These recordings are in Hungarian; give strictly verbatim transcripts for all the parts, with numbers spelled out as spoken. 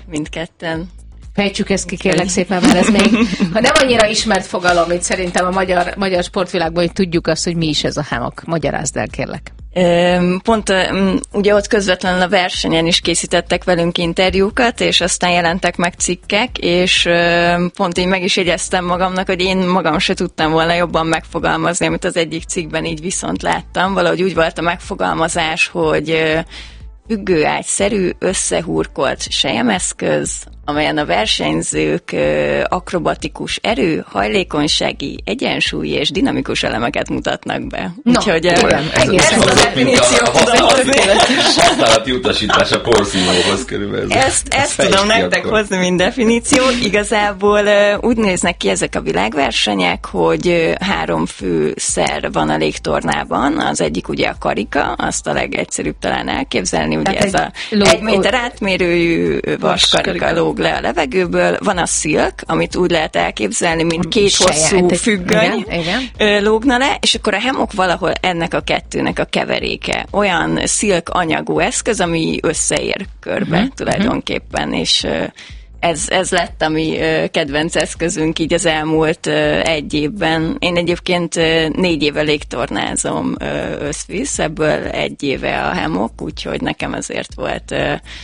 mindketten. Fejtsük ezt ki, kérlek szépen, mert ez még, ha nem annyira ismert fogalom, mint szerintem a magyar, magyar sportvilágban, hogy tudjuk azt, hogy mi is ez a hammock. Magyarázd el, kérlek. Pont ugye ott közvetlenül a versenyen is készítettek velünk interjúkat, és aztán jelentek meg cikkek, és pont így meg is jegyeztem magamnak, hogy én magam se tudtam volna jobban megfogalmazni, amit az egyik cikkben így viszont láttam. Valahogy úgy volt a megfogalmazás, hogy függőágyszerű, összehurkolt selyemeszköz, amelyen a versenyzők akrobatikus erő, hajlékonysági, egyensúlyi és dinamikus elemeket mutatnak be. No, úgyhogy ez, ez, ez az a definíciót tudom hozni. Használati utasítás a porszívóhoz körülbelül. Ezt, ezt tudom nektek akkor hozni, mint definíció. Igazából úgy néznek ki ezek a világversenyek, hogy három fő szer van a légtornában. Az egyik ugye a karika, azt a legegyszerűbb talán elképzelni. Ugye ez a ló, egy méter átmérőjű vaskarika lóg le a levegőből. Van a szilk, amit úgy lehet elképzelni, mint két hosszú függöny igen, igen. lógna le, és akkor a hammock valahol ennek a kettőnek a keveréke. Olyan szilk anyagú eszköz, ami összeér körbe uh-huh. tulajdonképpen, és ez, ez lett a mi kedvenc eszközünk így az elmúlt egy évben. Én egyébként négy éve légtornázom összvisz, ebből egy éve a hammock, úgyhogy nekem azért volt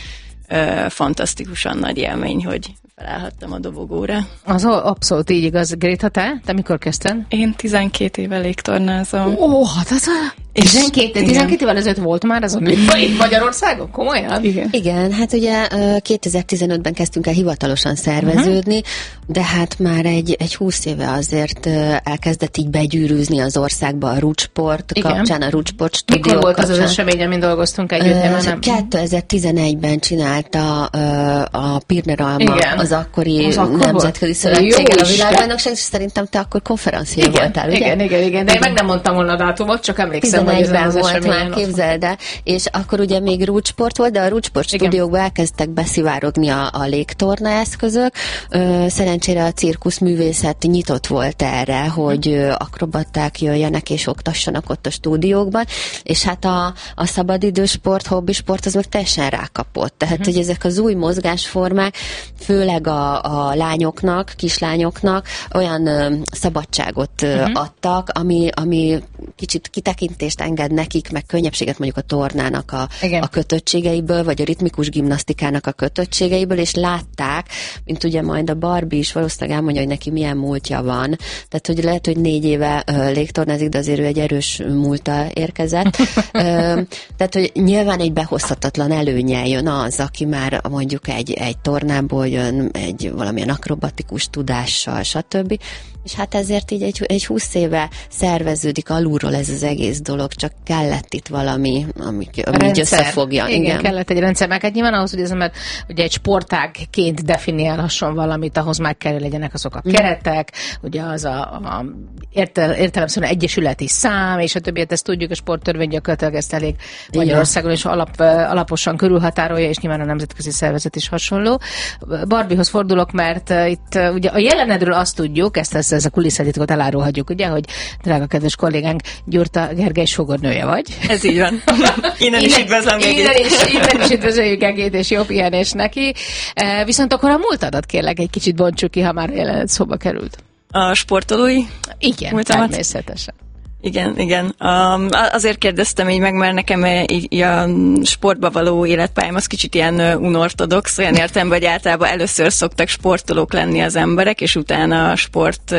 fantasztikusan nagy élmény, hogy felállhattam a dobogóra. Az abszolút így igaz. Gréta, te? Te mikor kezdted? Én tizenkét éve légtornázom. Ó, hát az a... tizenkét, tizenkét évvel ezelőtt volt már ez a itt Magyarországon? Komolyan? Igen. Igen, hát ugye kétezer-tizenötben kezdtünk el hivatalosan szerveződni, uh-huh. de hát már egy, egy húsz éve azért elkezdett így begyűrűzni az országba a rúdsport kapcsán, a rúdsport stúdió Mikor volt kapcsán. az az esemény, amin dolgoztunk együtt? Uh, kétezer-tizenegyben csinálta uh, a Pirner Alma az akkori az nemzetközi szövetséggel a világbajnokság, és szerintem te akkor konferencián voltál, ugye? Igen, igen, igen, de én meg nem mondtam volna a dátumot, csak emlékszem, tizenegyben volt már, képzeld el, és akkor ugye még rúdsport volt, de a rúdsport stúdiókban elkezdtek beszivárogni a, a légtorna eszközök. Ö, szerencsére a cirkuszművészet nyitott volt erre, hogy ö, akrobaták jöjjenek és oktassanak ott a stúdiókban, és hát a, a szabadidősport, hobbisport az meg teljesen rákapott. Tehát, uh-huh. hogy ezek az új mozgásformák, főleg a, a lányoknak, kislányoknak olyan ö, szabadságot ö, uh-huh. adtak, ami, ami kicsit kitekintést enged nekik, meg könnyebbséget mondjuk a tornának a, a kötöttségeiből, vagy a ritmikus gimnasztikának a kötöttségeiből, és látták, mint ugye majd a Barbie is valószínűleg elmondja, hogy neki milyen múltja van. Tehát, hogy lehet, hogy négy éve uh, légtornázik, de azért ő egy erős múlta érkezett. uh, tehát, hogy nyilván egy behozhatatlan előnnyel jön az, aki már mondjuk egy, egy tornából jön, egy valamilyen akrobatikus tudással, stb. És hát ezért így egy, egy húsz éve szerveződik alulról ez az egész dolog, csak kellett itt valami, ami, ami így összefogja. Igen, igen, kellett egy rendszer. Meg hát nyilván ahhoz, hogy az ember ugye egy sportágként definiálhasson valamit, ahhoz meg kell, legyenek azok a keretek, ugye az a, a értel, értelemszerűen egyesületi szám, és a többiet, ezt tudjuk, a sporttörvény gyakorlatilag ezt elég Magyarországon is alap, alaposan körülhatárolja, és nyilván a nemzetközi szervezet is hasonló. Barbiehoz fordulok, mert itt ugye a jelenedről azt tudjuk, ezt, ezt ez a kulisszatitkot elárulhatjuk, ugye, hogy drága kedves kollégánk Gyurta Gergely sógornője vagy. Ez így van. Innen is üdvözlöm Gegét. Innen is, innen is üdvözöljük Gegét, és jó pihenés neki. Viszont akkor a múltadat kérlek egy kicsit bontsuk ki, ha már jelenet szóba került. A sportolói? Igen, múltamat? Természetesen. Igen, igen. Um, azért kérdeztem így meg, mert nekem így a sportba való életpályám az kicsit ilyen unortodox, olyan értelemben, hogy általában először szoktak sportolók lenni az emberek, és utána a sport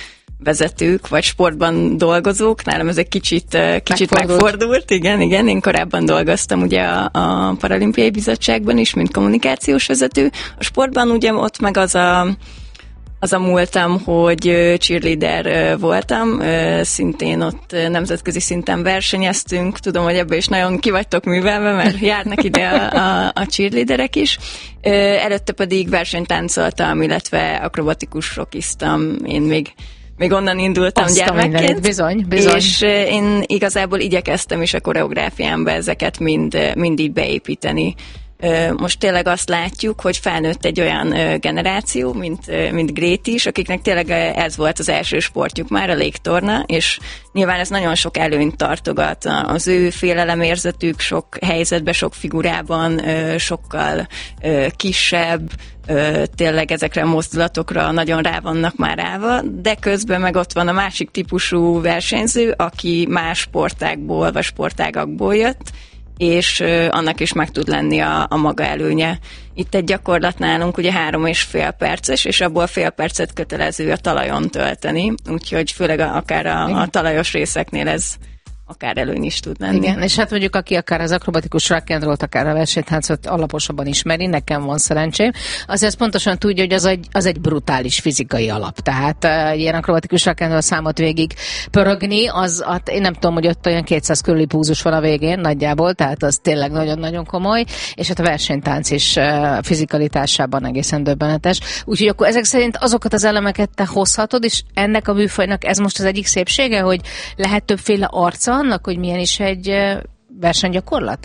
vezetők, vagy sportban dolgozók. Nálam ez egy kicsit, kicsit megfordult. megfordult. Igen, igen. Én korábban dolgoztam ugye a, a Paralimpiai Bizottságban is, mint kommunikációs vezető. A sportban ugye ott meg az a Az a múltam, hogy cheerleader voltam, szintén ott nemzetközi szinten versenyeztünk, tudom, hogy ebbe is nagyon ki vagytok művelve, mert járnak ide a, a, a cheerleaderek is. Előtte pedig versenytáncoltam, illetve akrobatikus rockiztam, én még Még onnan indultam Azt gyermekként. Bizony, bizony. És én igazából igyekeztem is a koreográfiámba ezeket mind, mind így beépíteni. Most tényleg azt látjuk, hogy felnőtt egy olyan generáció, mint, mint Gréti is, akiknek tényleg ez volt az első sportjuk már, a légtorna, és nyilván ez nagyon sok előnyt tartogat. Az ő félelemérzetük sok helyzetben, sok figurában sokkal kisebb, tényleg ezekre a mozdulatokra nagyon rá vannak már állva, de közben meg ott van a másik típusú versenyző, aki más sportágból vagy sportágakból jött, és annak is meg tud lenni a, a maga előnye. Itt egy gyakorlat nálunk ugye három és fél perces, és abból fél percet kötelező a talajon tölteni, úgyhogy főleg a, akár a, a talajos részeknél ez akár előny is tud lenni. Igen, és hát mondjuk, aki akár az akrobatikus rock and rollt, akár a versenytáncot alaposabban ismeri, nekem van szerencsém, azért pontosan tudja, hogy az egy, az egy brutális fizikai alap. Tehát uh, ilyen akrobatikus rock and roll számot végig pörögni, az, hát én nem tudom, hogy ott olyan kétszáz körüli púzus van a végén nagyjából, tehát az tényleg nagyon-nagyon komoly, és hát a versenytánc is uh, fizikalitásában egészen döbbenetes. Úgyhogy akkor ezek szerint azokat az elemeket te hozhatod, és ennek a műfajnak ez most az egyik szépsége, hogy lehet többféle arca annak, hogy milyen is egy versenygyakorlat?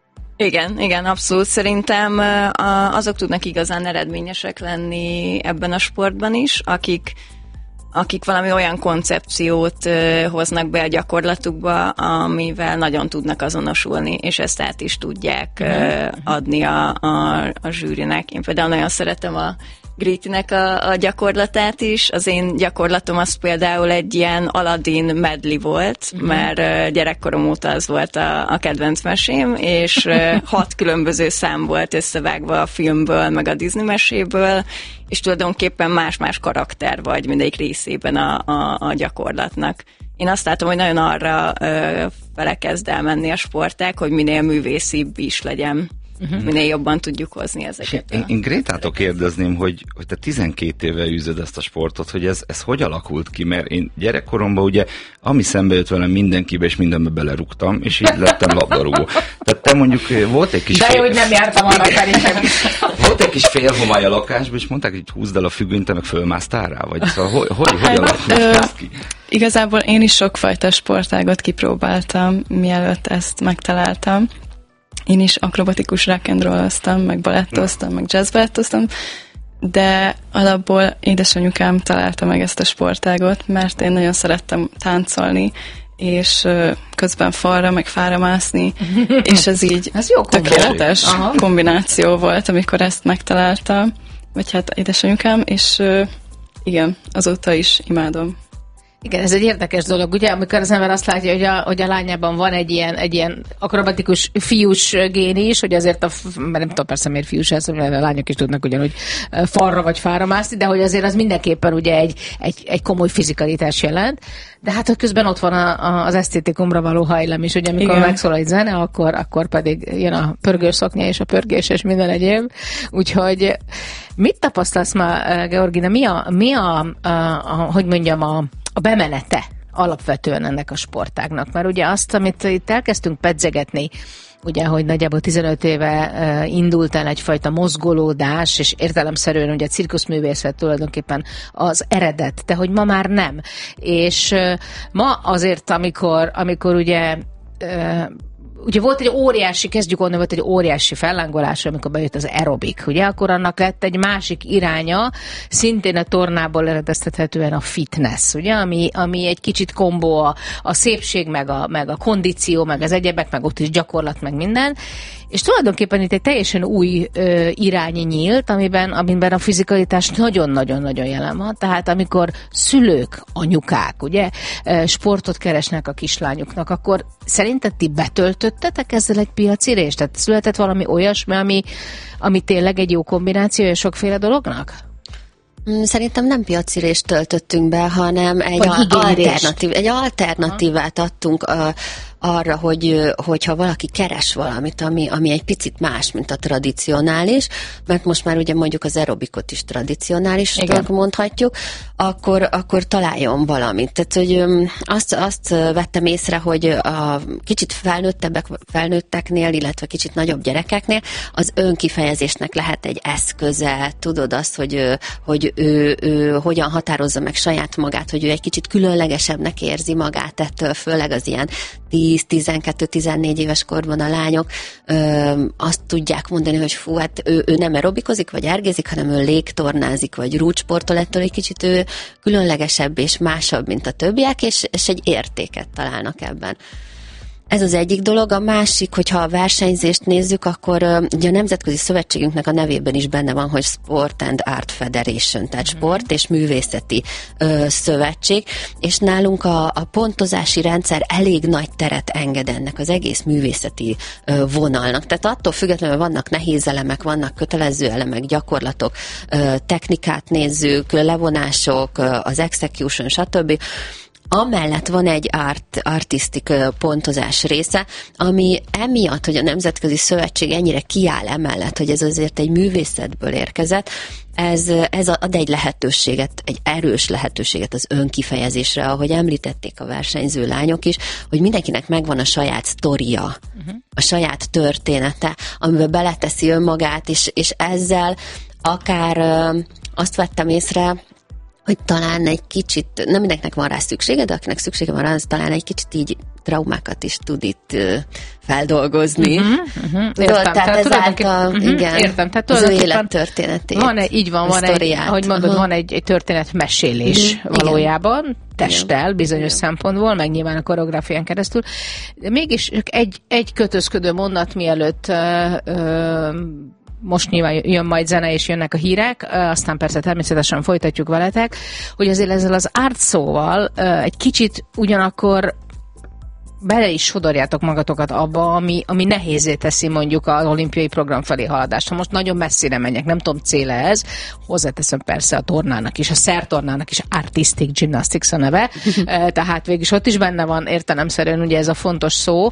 Igen, igen, abszolút. Szerintem azok tudnak igazán eredményesek lenni ebben a sportban is, akik, akik valami olyan koncepciót hoznak be a gyakorlatukba, amivel nagyon tudnak azonosulni, és ezt át is tudják adni a, a, a zsűrinek. Én például nagyon szeretem a Grétinek a, a gyakorlatát is. Az én gyakorlatom az például egy ilyen Aladdin medley volt, uh-huh. mert uh, gyerekkorom óta az volt a, a kedvenc mesém, és uh, hat különböző szám volt összevágva a filmből, meg a Disney meséből, és tulajdonképpen más-más karakter vagy mindegyik részében a, a, a gyakorlatnak. Én azt látom, hogy nagyon arra uh, fele kezd elmenni a sportág, hogy minél művészibb is legyen. Uh-huh. Minél jobban tudjuk hozni ezeket. Én, én Grétától kérdezném, hogy, hogy te tizenkét éve űzöd ezt a sportot, hogy ez, ez hogy alakult ki, mert én gyerekkoromban ugye, ami szembe jött velem mindenkibe, és mindenbe belerúgtam, és így lettem labdarúgó. Tehát te mondjuk volt egy kis... De jó, hogy nem jártam arra felé. Volt egy kis félhomály a lakásban, és mondták, hogy húzd el a függönyt, te meg fölmásztál rá? Vagy szóval hogy, hogy, hogy alakult ez ki? Igazából én is sokfajta sportágot kipróbáltam, mielőtt ezt megtaláltam. Én is akrobatikus rock and roll-oztam, meg balettoztam, meg jazzbalettoztam, de alapból édesanyukám találta meg ezt a sportágot, mert én nagyon szerettem táncolni, és közben falra, meg fára mászni, és ez így ez jó tökéletes Aha. kombináció volt, amikor ezt megtalálta, vagy hát édesanyukám, és igen, azóta is imádom. Igen, ez egy érdekes dolog, ugye, amikor az ember azt látja, hogy a, hogy a lányában van egy ilyen, egy ilyen akrobatikus fiús gén is, hogy azért a, mert nem tudom persze miért fiús ez, mert a lányok is tudnak ugyanúgy falra vagy fára mászni, de hogy azért az mindenképpen ugye egy, egy, egy komoly fizikalitás jelent, de hát közben ott van a, a, az esztétikumra való hajlam is, ugye, amikor Igen. megszól egy zene, akkor, akkor pedig jön a pörgős szoknya és a pörgés és minden egyéb, úgyhogy mit tapasztalsz már, Georgina, mi a, mi a, a, a hogy mondjam, a a bemenete alapvetően ennek a sportágnak. Mert ugye azt, amit itt elkezdtünk pedzegetni, ugye, hogy nagyjából tizenöt éve uh, indult el egyfajta mozgolódás, és értelemszerűen ugye a cirkuszművészet tulajdonképpen az eredet, de hogy ma már nem. És uh, ma azért, amikor, amikor ugye uh, ugye volt egy óriási, kezdjük onnan, volt egy óriási fellángolás, amikor bejött az aerobik, ugye, akkor annak lett egy másik iránya, szintén a tornából eredeztethetően a fitness, ugye, ami, ami egy kicsit kombó a, a szépség, meg a, meg a kondíció, meg az egyebek, meg ott is gyakorlat, meg minden, és tulajdonképpen itt egy teljesen új ö, irány nyílt, amiben, amiben a fizikalitás nagyon-nagyon-nagyon jelen van, tehát amikor szülők, anyukák, ugye, sportot keresnek a kislányoknak, akkor szerinted ti betöltöttetek ezzel egy piaci részt? Tehát született valami olyasmi, ami, ami tényleg egy jó kombinációja sokféle dolognak? Szerintem nem piaci részt töltöttünk be, hanem egy, a, alternatív, egy alternatívát adtunk a, arra, hogy, hogyha valaki keres valamit, ami, ami egy picit más, mint a tradicionális, mert most már ugye mondjuk az aerobikot is tradicionálisnak mondhatjuk, akkor, akkor találjon valamit. Tehát, hogy azt, azt vettem észre, hogy a kicsit felnőttebbek, felnőtteknél, illetve kicsit nagyobb gyerekeknél az önkifejezésnek lehet egy eszköze, tudod azt, hogy, hogy ő, ő hogyan határozza meg saját magát, hogy ő egy kicsit különlegesebbnek érzi magát ettől, főleg az ilyen tíz tíz-tizenkettő-tizennégy éves korban a lányok ö, azt tudják mondani, hogy fú, hát ő, ő nem aerobikozik, vagy ergézik, hanem ő légtornázik, vagy rúdsportol, ettől egy kicsit ő különlegesebb és másabb, mint a többiek, és, és egy értéket találnak ebben. Ez az egyik dolog. A másik, hogyha a versenyzést nézzük, akkor ugye a Nemzetközi Szövetségünknek a nevében is benne van, hogy Sport and Art Federation, tehát sport és művészeti ö, szövetség, és nálunk a, a pontozási rendszer elég nagy teret enged ennek az egész művészeti ö, vonalnak. Tehát attól függetlenül vannak nehéz elemek, vannak kötelező elemek, gyakorlatok, ö, technikát nézzük, levonások, ö, az execution, stb. Amellett van egy art, artistik pontozás része, ami emiatt, hogy a Nemzetközi Szövetség ennyire kiáll emellett, hogy ez azért egy művészetből érkezett, ez, ez ad egy lehetőséget, egy erős lehetőséget az önkifejezésre, ahogy említették a versenyző lányok is, hogy mindenkinek megvan a saját sztoria, uh-huh. a saját története, amiben beleteszi önmagát, és, és ezzel akár azt vettem észre, hogy talán egy kicsit, nem mindenkinek van rá szüksége, de akinek szüksége van rá, az talán egy kicsit így traumákat is tud itt uh, feldolgozni. Uh-huh, uh-huh. Értem, tehát, tehát ezáltal, uh-huh, igen, értem, tehát az ő élettörténetét. Van egy, így van, van egy, ahogy mondod, uh-huh. van egy, egy történetmesélés uh-huh. valójában, igen. testtel, bizonyos igen. szempontból, meg nyilván a koreográfián keresztül. De mégis egy, egy kötözködő mondat, mielőtt uh, uh, most nyilván jön majd zene, és jönnek a hírek, aztán persze természetesen folytatjuk veletek, hogy azért ezzel az árt szóval egy kicsit ugyanakkor bele is sodorjátok magatokat abba, ami, ami nehézé teszi mondjuk az olimpiai program felé haladást. Ha most nagyon messzire menjek, nem tudom, cél ez, hozzáteszem persze a tornának is, a szertornának is Artistic Gymnastics a neve, tehát végülis ott is benne van értelemszerűen ugye ez a fontos szó,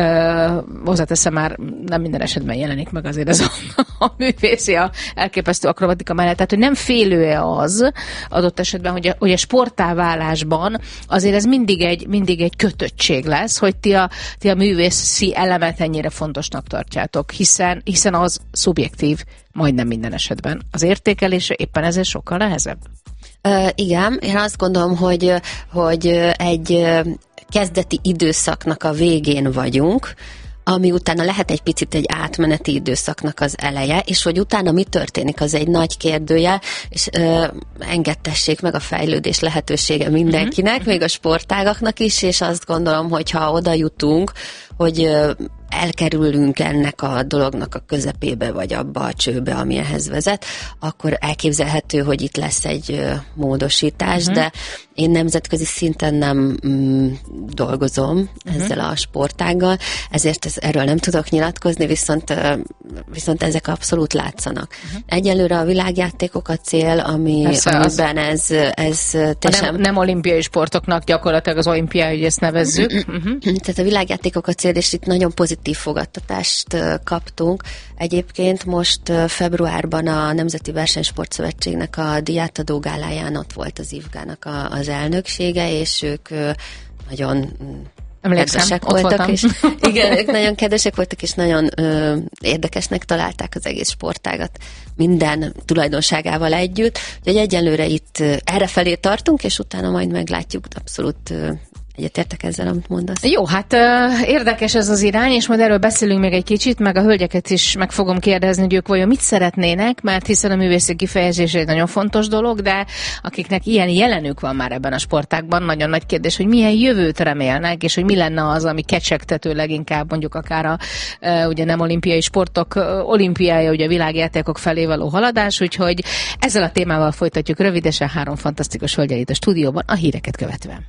hozzáteszem már nem minden esetben jelenik meg azért ez a, a művészi, a elképesztő akrobatika mellett, tehát hogy nem félő-e az adott esetben, hogy a, hogy a sportáválásban azért ez mindig egy, mindig egy kötöttség lesz, hogy ti a, ti a művészi elemet ennyire fontosnak tartjátok, hiszen, hiszen az szubjektív majdnem minden esetben. Az értékelése éppen ezért sokkal nehezebb. Uh, igen, én azt gondolom, hogy, hogy egy kezdeti időszaknak a végén vagyunk, ami utána lehet egy picit egy átmeneti időszaknak az eleje, és hogy utána mi történik, az egy nagy kérdőjel, és ö, engedtessék meg a fejlődés lehetősége mindenkinek, uh-huh. még a sportágaknak is, és azt gondolom, hogy ha oda jutunk, hogy ö, elkerülünk ennek a dolognak a közepébe, vagy abba a csőbe, ami ehhez vezet, akkor elképzelhető, hogy itt lesz egy ö, módosítás, uh-huh. de én nemzetközi szinten nem mm, dolgozom uh-huh. ezzel a sportággal, ezért ez, erről nem tudok nyilatkozni, viszont, ö, viszont ezek abszolút látszanak. Uh-huh. Egyelőre a világjátékok a cél, ami, amiben ez, ez teljesen... Nem, nem olimpiai sportoknak gyakorlatilag az olimpiai, hogy ezt nevezzük. Uh-huh. Tehát a világjátékok a cél, és itt nagyon pozitív fogadtatást kaptunk. Egyébként most februárban a Nemzeti Versenysportszövetségnek a díjátadó gáláján ott volt az ivgának a, az elnöksége, és ők nagyon Emlékszem, kedvesek voltak, voltam. És igen, ők nagyon kedvesek voltak, és nagyon ö, érdekesnek találták az egész sportágat minden tulajdonságával együtt, hogy egyelőre itt errefelé tartunk, és utána majd meglátjuk, abszolút ö, egyetértek ezzel, amit mondasz. Jó, hát uh, érdekes ez az irány, és majd erről beszélünk még egy kicsit, meg a hölgyeket is meg fogom kérdezni, hogy ők vajon mit szeretnének, mert hiszen a művészi kifejezés egy nagyon fontos dolog, de akiknek ilyen jelenük van már ebben a sportágban, nagyon nagy kérdés, hogy milyen jövőt remélnek, és hogy mi lenne az, ami kecsegtető leginkább mondjuk akár a uh, ugye nem olimpiai sportok uh, olimpiája, ugye a világjátékok felé való haladás, úgyhogy ezzel a témával folytatjuk rövidesen három fantasztikus hölgyel itt a stúdióban, a híreket követően.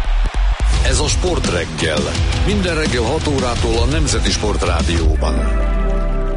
Ez a Sportreggel. Minden reggel hat órától a Nemzeti Sport Rádióban.